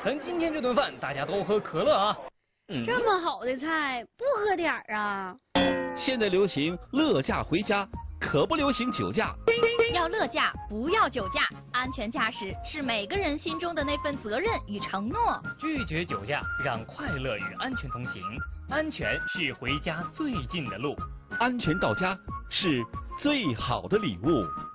等今天这顿饭大家都喝可乐啊。 这么好的菜，不喝点儿啊？ 现在流行乐驾回家，可不流行酒驾。 要乐驾，不要酒驾。安全驾驶是每个人心中的那份责任与承诺。 拒绝酒驾，让快乐与安全同行。安全是回家最近的路， 安全到家是最好的礼物。